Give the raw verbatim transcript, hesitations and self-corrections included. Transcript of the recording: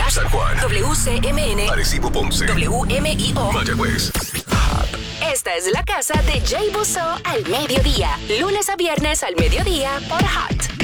San Juan, W C M N, Arecibo, Ponce, W M I O, Mayagüez. Esta es la casa de Jay Busso al mediodía. Lunes a viernes al mediodía por Hot.